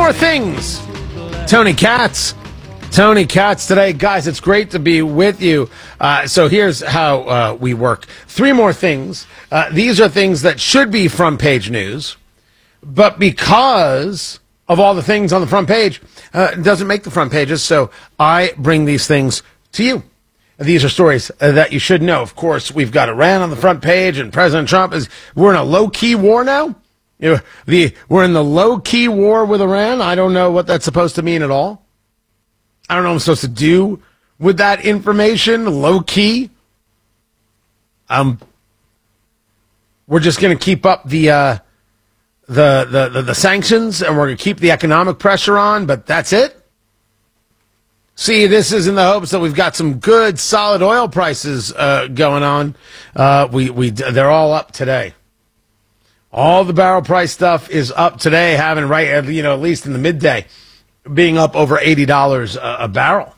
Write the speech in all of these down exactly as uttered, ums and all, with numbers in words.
more things. Tony Katz. Tony Katz today. Guys, it's great to be with you. Uh, so here's how uh, we work. Three more things. Uh, these are things that should be front page news, but because of all the things on the front page, uh, it doesn't make the front pages, so I bring these things to you. These are stories uh, that you should know. Of course, we've got Iran on the front page, and President Trump is, we're in a low-key war now. You know, the, we're in the low-key war with Iran. I don't know what that's supposed to mean at all. I don't know what I'm supposed to do with that information, low-key. Um, we're just going to keep up the, uh, the, the, the, the sanctions, and we're going to keep the economic pressure on, but that's it. See, this is in the hopes that we've got some good, solid oil prices uh, going on. Uh, we, we, they're all up today. All the barrel price stuff is up today, having right, you know, at least in the midday, being up over eighty dollars a, a barrel.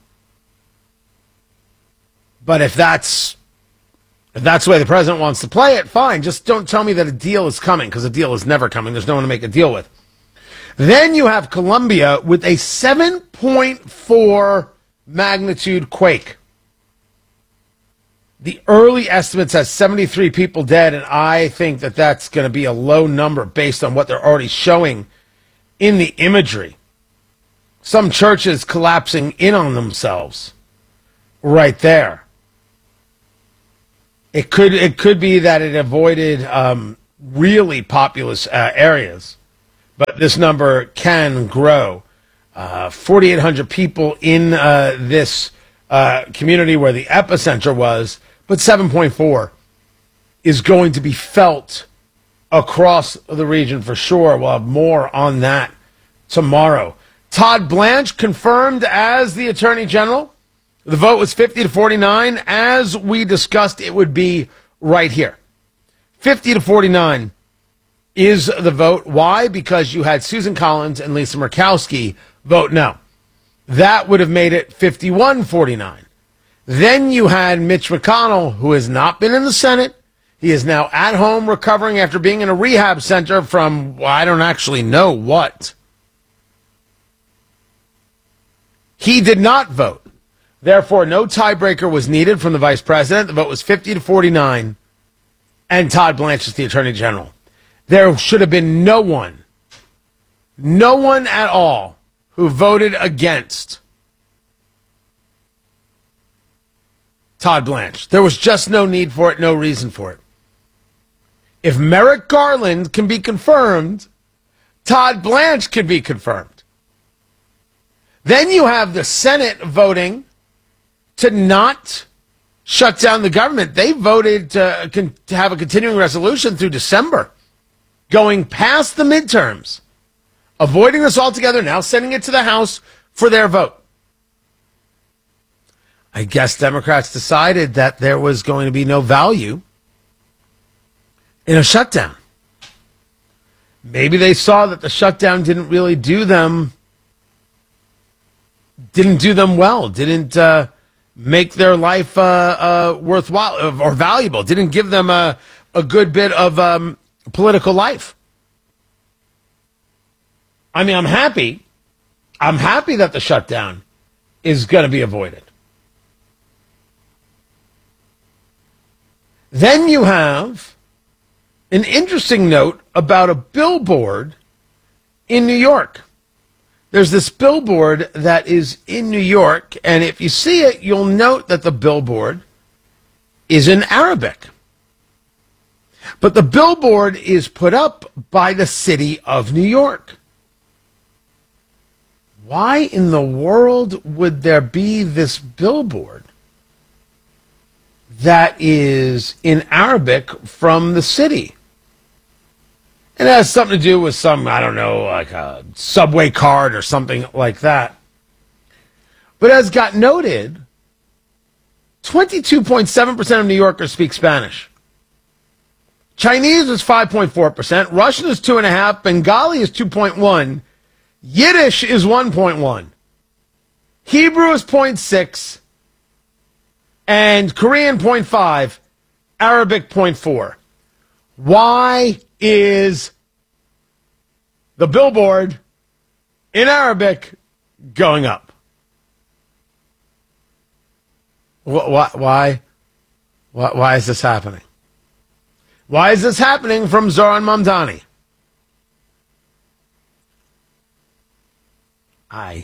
But if that's if that's the way the president wants to play it, fine. Just don't tell me that a deal is coming, because a deal is never coming. There's no one to make a deal with. Then you have Colombia with a seven point four magnitude quake. The early estimates has seventy-three people dead, and I think that that's going to be a low number based on what they're already showing in the imagery. Some churches collapsing in on themselves right there. It could it could be that it avoided um, really populous uh, areas, but this number can grow. Uh, forty-eight hundred people in uh, this uh, community where the epicenter was, but seven point four is going to be felt across the region for sure. We'll have more on that tomorrow. Todd Blanche confirmed as the Attorney General. The vote was fifty to forty-nine. As we discussed, it would be right here. fifty to forty-nine is the vote. Why? Because you had Susan Collins and Lisa Murkowski vote no. That would have made it fifty-one forty-nine. Then you had Mitch McConnell, who has not been in the Senate. He is now at home recovering after being in a rehab center from, well, I don't actually know what. He did not vote. Therefore, no tiebreaker was needed from the vice president. The vote was fifty to forty-nine, and Todd Blanche is the Attorney General. There should have been no one, no one at all who voted against Todd Blanche. There was just no need for it, no reason for it. If Merrick Garland can be confirmed, Todd Blanche can be confirmed. Then you have the Senate voting to not shut down the government. They voted to, con- to have a continuing resolution through December, going past the midterms, avoiding this altogether, now sending it to the House for their vote. I guess Democrats decided that there was going to be no value in a shutdown. Maybe they saw that the shutdown didn't really do them didn't do them well, didn't uh, make their life uh, uh, worthwhile or valuable, didn't give them a, a good bit of um, political life. I mean, I'm happy. I'm happy that the shutdown is going to be avoided. Then you have an interesting note about a billboard in New York. There's this billboard that is in New York, and if you see it, you'll note that the billboard is in Arabic. But the billboard is put up by the city of New York. Why in the world would there be this billboard that is in Arabic from the city? It has something to do with some, I don't know, like a subway card or something like that. But as got noted, twenty-two point seven percent of New Yorkers speak Spanish. Chinese is five point four percent. Russian is two point five. Bengali is two point one. Yiddish is one point one. Hebrew is zero point six. And Korean zero point five. Arabic zero point four. Why is the billboard in Arabic going up. Why? Why? Why, why is this happening? Why is this happening from Zoran Mamdani? I,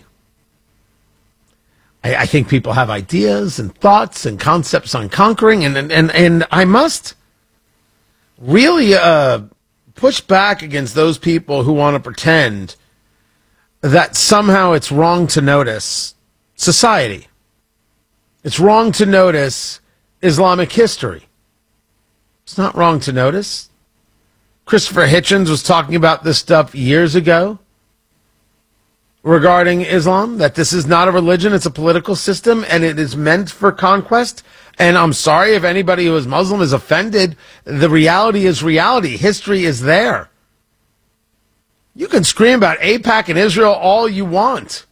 I, I think people have ideas and thoughts and concepts on conquering, and and and, and I must really uh, push back against those people who want to pretend that somehow it's wrong to notice society. It's wrong to notice Islamic history. It's not wrong to notice. Christopher Hitchens was talking about this stuff years ago regarding Islam, that this is not a religion, it's a political system, and it is meant for conquest. And I'm sorry if anybody who is Muslim is offended. The reality is reality. History is there. You can scream about AIPAC and Israel all you want.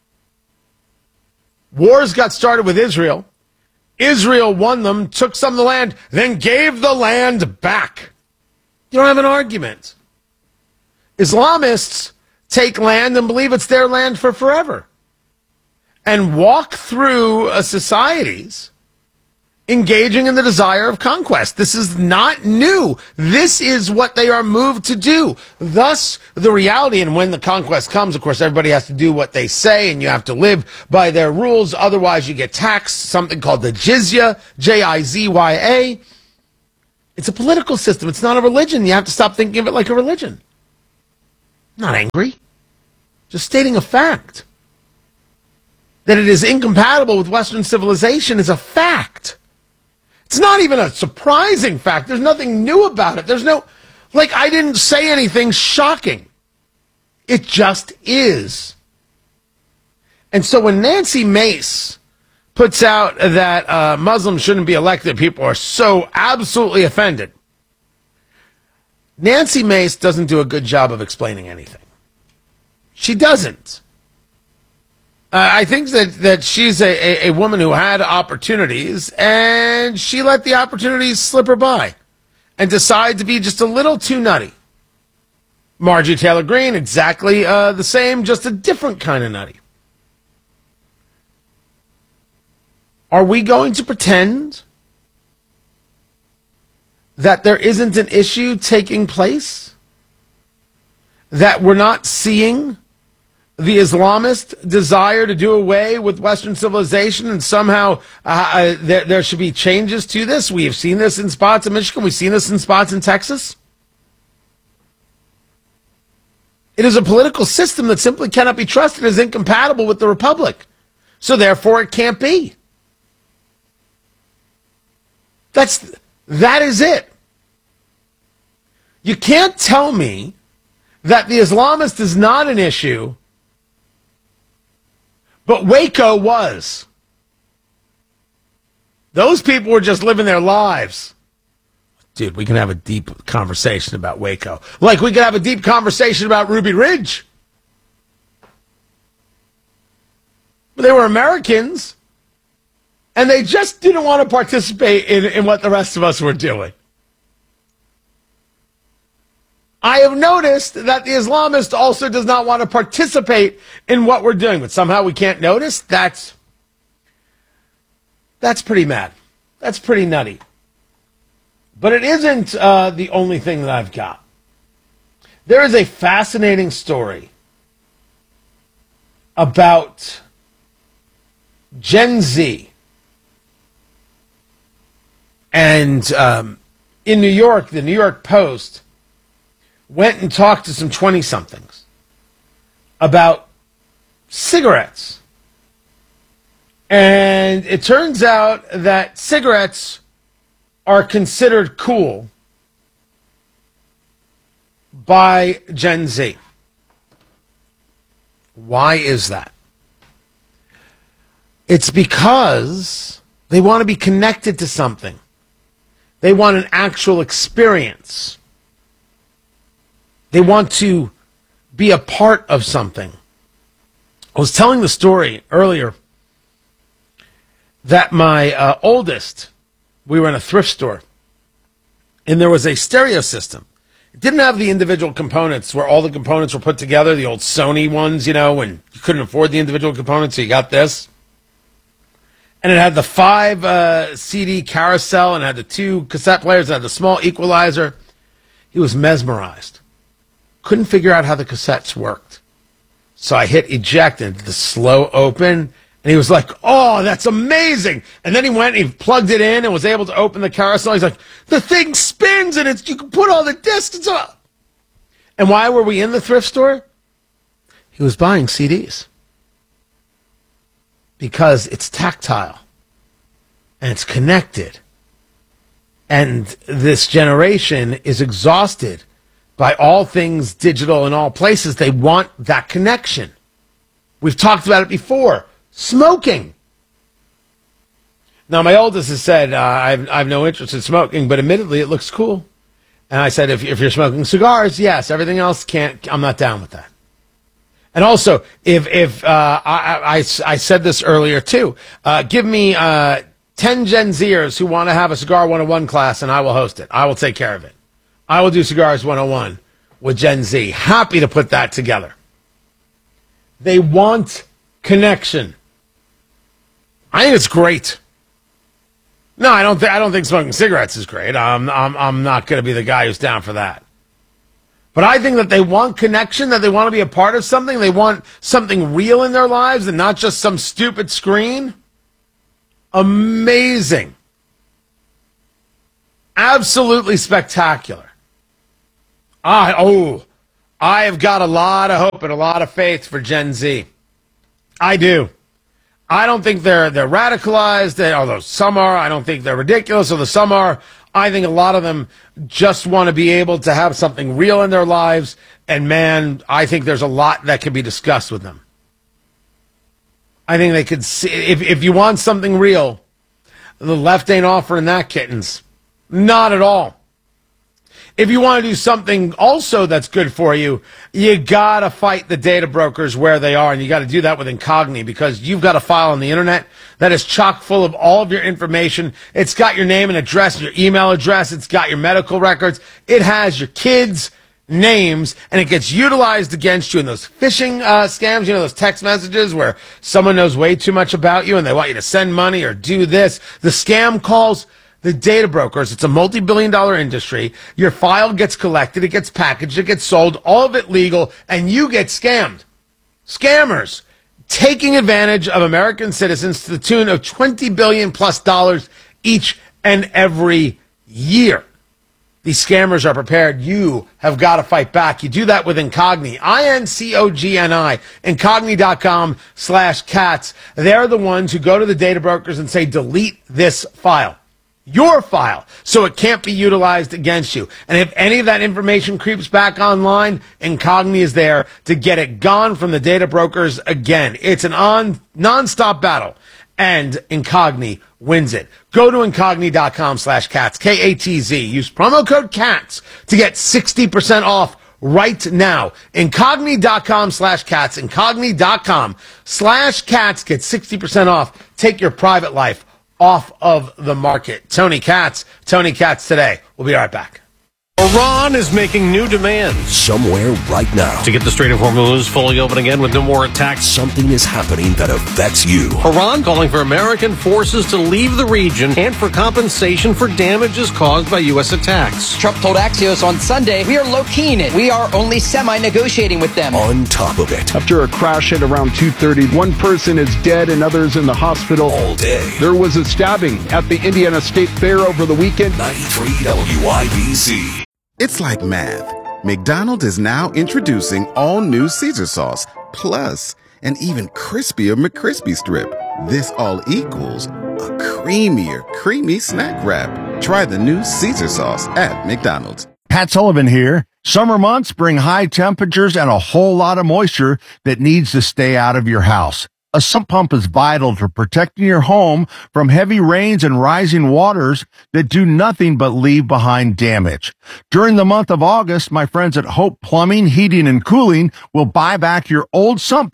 Wars got started with Israel. Israel won them, took some of the land, then gave the land back. You don't have an argument. Islamists take land and believe it's their land for forever and walk through uh, societies engaging in the desire of conquest. This is not new. This is what they are moved to do. Thus, the reality, and when the conquest comes, of course, everybody has to do what they say, and you have to live by their rules. Otherwise, you get taxed, something called the jizya, J I Z Y A. It's a political system. It's not a religion. You have to stop thinking of it like a religion. I'm not angry. Just stating a fact. That it is incompatible with Western civilization is a fact. It's not even a surprising fact. There's nothing new about it. There's no, like, I didn't say anything shocking. It just is. And so when Nancy Mace puts out that uh, Muslims shouldn't be elected, people are so absolutely offended. Nancy Mace doesn't do a good job of explaining anything. She doesn't. Uh, I think that, that she's a, a, a woman who had opportunities, and she let the opportunities slip her by and decided to be just a little too nutty. Marjorie Taylor Greene, exactly uh, the same, just a different kind of nutty. Are we going to pretend that there isn't an issue taking place? That we're not seeing the Islamist desire to do away with Western civilization, and somehow uh, uh, there, there should be changes to this? We have seen this in spots in Michigan. We've seen this in spots in Texas. It is a political system that simply cannot be trusted as incompatible with the Republic. So therefore it can't be. That's, that is it. You can't tell me that the Islamist is not an issue, but Waco was. Those people were just living their lives. Dude, we can have a deep conversation about Waco. Like we could have a deep conversation about Ruby Ridge. But they were Americans, and they just didn't want to participate in, in what the rest of us were doing. I have noticed that the Islamist also does not want to participate in what we're doing, but somehow we can't notice. That's, that's pretty mad. That's pretty nutty. But it isn't uh, the only thing that I've got. There is a fascinating story about Gen Z. And um, in New York, the New York Post went and talked to some twenty-somethings about cigarettes. And it turns out that cigarettes are considered cool by Gen Z. Why is that? It's because they want to be connected to something. They want an actual experience. They want to be a part of something. I was telling the story earlier that my uh, oldest, we were in a thrift store, and there was a stereo system It didn't have the individual components where all the components were put together, the old Sony ones, you know, when you couldn't afford the individual components, so you got this. And it had the five uh, C D carousel and it had the two cassette players, it had the small equalizer. He was mesmerized. Couldn't figure out how the cassettes worked. So I hit eject and the slow open, and he was like, oh, that's amazing. And then he went and he plugged it in and was able to open the carousel. He's like, the thing spins and it's you can put all the discs on. And why were we in the thrift store? He was buying C Ds. Because it's tactile and it's connected. And this generation is exhausted by all things digital in all places. They want that connection. We've talked about it before. Smoking. Now, my oldest has said, uh, I, have, I have no interest in smoking, but admittedly, it looks cool. And I said, if, if you're smoking cigars, yes. Everything else, can't. I'm not down with that. And also, if if uh, I, I, I said this earlier too, uh, give me uh, ten Gen Zers who want to have a Cigar one oh one class, and I will host it. I will take care of it. I will do Cigars one oh one with Gen Z. Happy to put that together. They want connection. I think it's great. No, I don't. Th- I don't think smoking cigarettes is great. I'm I'm I'm not going to be the guy who's down for that. But I think that they want connection, that they want to be a part of something. They want something real in their lives and not just some stupid screen. Amazing. Absolutely spectacular. I, oh, I have got a lot of hope and a lot of faith for Gen Z. I do. I don't think they're they're radicalized, they, although some are. I don't think they're ridiculous, although some are. I think a lot of them just want to be able to have something real in their lives. And, man, I think there's a lot that can be discussed with them. I think they could see, if, if you want something real, the left ain't offering that, kittens. Not at all. If you want to do something also that's good for you, you got to fight the data brokers where they are, and you got to do that with Incogni, because you've got a file on the internet that is chock full of all of your information. It's got your name and address, your email address. It's got your medical records. It has your kids' names, and it gets utilized against you in those phishing uh, scams, you know, those text messages where someone knows way too much about you and they want you to send money or do this. The scam calls. The data brokers, it's a multi-billion dollar industry. Your file gets collected, it gets packaged, it gets sold, all of it legal, and you get scammed. Scammers taking advantage of American citizens to the tune of twenty billion plus dollars each and every year. These scammers are prepared. You have got to fight back. You do that with Incogni. I N C O G N I. Incogni.com slash cats. They're the ones who go to the data brokers and say, delete this file. Your file, so it can't be utilized against you. And if any of that information creeps back online, Incogni is there to get it gone from the data brokers again. It's an on non-stop battle, and Incogni wins it. Go to Incogni.com slash cats, K A T Z. Use promo code CATS to get sixty percent off right now. Incogni.com slash cats, Incogni.com slash cats. Get sixty percent off. Take your private life off of the market. Tony Katz, Tony Katz today. We'll be right back. Iran is making new demands. Somewhere right now. To get the Strait of Hormuz fully open again with no more attacks. Something is happening that affects you. Iran calling for American forces to leave the region and for compensation for damages caused by U S attacks. Trump told Axios on Sunday, we are low-key in it. We are only semi-negotiating with them. On top of it. After a crash at around two thirty, one person is dead and others in the hospital. All day. There was a stabbing at the Indiana State Fair over the weekend. ninety-three W I B C. It's like math. McDonald's is now introducing all new Caesar sauce, plus an even crispier McCrispy strip. This all equals a creamier, creamy snack wrap. Try the new Caesar sauce at McDonald's. Pat Sullivan here. Summer months bring high temperatures and a whole lot of moisture that needs to stay out of your house. A sump pump is vital to protecting your home from heavy rains and rising waters that do nothing but leave behind damage. During the month of August, my friends at Hope Plumbing, Heating, and Cooling will buy back your old sump pump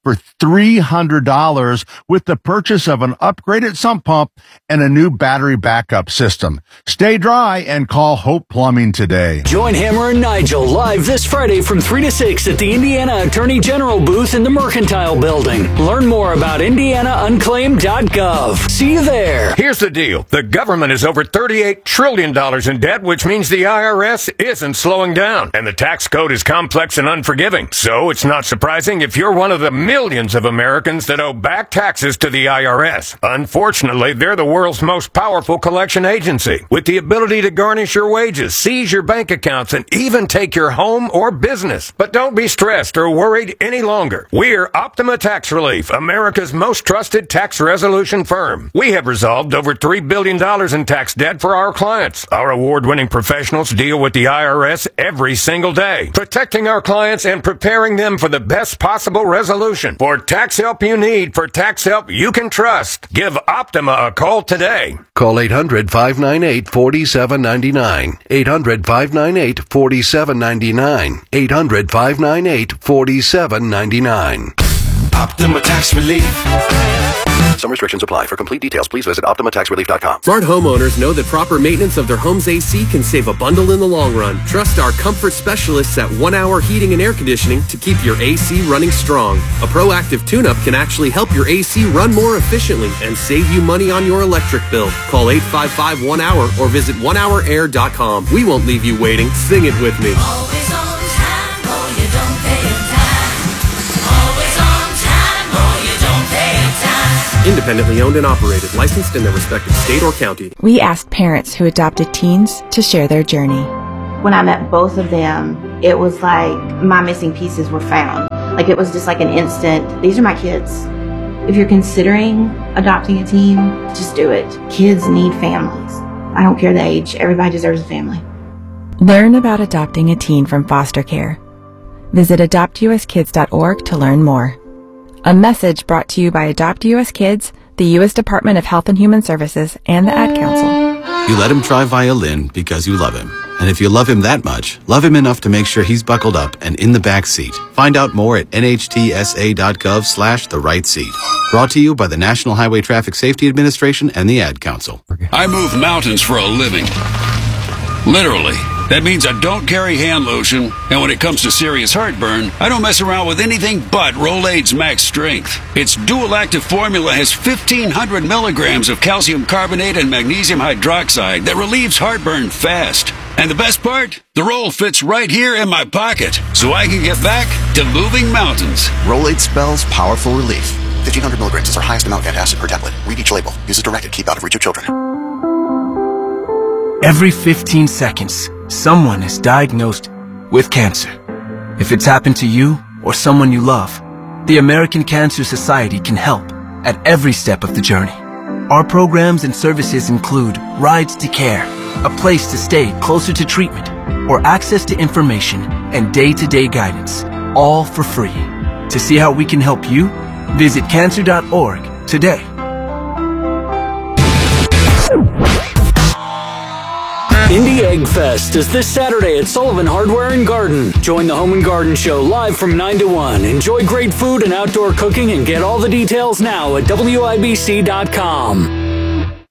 for three hundred dollars with the purchase of an upgraded sump pump and a new battery backup system. Stay dry and call Hope Plumbing today. Join Hammer and Nigel live this Friday from three to six at the Indiana Attorney General booth in the Mercantile Building. Learn more about indiana unclaimed dot gov. See you there. Here's the deal. The government is over thirty-eight trillion dollars in debt, which means the I R S isn't slowing down. And the tax code is complex and unforgiving. So it's not surprising if you're one of the millions of Americans that owe back taxes to the I R S. Unfortunately, they're the world's most powerful collection agency, with the ability to garnish your wages, seize your bank accounts, and even take your home or business. But don't be stressed or worried any longer. We're Optima Tax Relief, America's most trusted tax resolution firm. We have resolved over three billion dollars in tax debt for our clients. Our award-winning professionals deal with the I R S every single day, protecting our clients and preparing them for the best possible resolution. For tax help you need, for tax help you can trust, give Optima a call today. Call eight hundred, five nine eight, four seven nine nine. eight hundred, five nine eight, four seven nine nine. eight hundred, five nine eight, four seven nine nine. Optima Tax Relief. Some restrictions apply. For complete details, please visit optima tax relief dot com. Smart homeowners know that proper maintenance of their home's A C can save a bundle in the long run. Trust our comfort specialists at One Hour Heating and Air Conditioning to keep your A C running strong. A proactive tune-up can actually help your A C run more efficiently and save you money on your electric bill. Call eight five five one hour or visit one hour air dot com. We won't leave you waiting. Sing it with me. Always on time or you don't pay a dime. Always on time or you don't pay a dime. Independently owned and operated, licensed in their respective state or county. We asked parents who adopted teens to share their journey. When I met both of them, it was like my missing pieces were found. Like it was just like an instant, these are my kids. If you're considering adopting a teen, just do it. Kids need families. I don't care the age, everybody deserves a family. Learn about adopting a teen from foster care. Visit adopt u s kids dot org to learn more. A message brought to you by Adopt U S Kids, the U S Department of Health and Human Services, and the Ad Council. You let him try violin because you love him. And if you love him that much, love him enough to make sure he's buckled up and in the back seat. Find out more at N H T S A dot gov slash the right seat. Brought to you by the National Highway Traffic Safety Administration and the Ad Council. I move mountains for a living. Literally. That means I don't carry hand lotion, and when it comes to serious heartburn, I don't mess around with anything but Rolaids Max Strength. Its dual-active formula has fifteen hundred milligrams of calcium carbonate and magnesium hydroxide that relieves heartburn fast. And the best part? The roll fits right here in my pocket, so I can get back to moving mountains. Rolaids spells powerful relief. fifteen hundred milligrams is our highest amount of antacid per tablet. Read each label. Use as directed. Keep out of reach of children. Every fifteen seconds, someone is diagnosed with cancer. If it's happened to you or someone you love, the American Cancer Society can help at every step of the journey. Our programs and services include rides to care, a place to stay closer to treatment, or access to information and day-to-day guidance, all for free. To see how we can help you, visit cancer dot org today. Indie Egg Fest is this Saturday at Sullivan Hardware and Garden. Join the Home and Garden Show live from nine to one. Enjoy great food and outdoor cooking and get all the details now at W I B C dot com.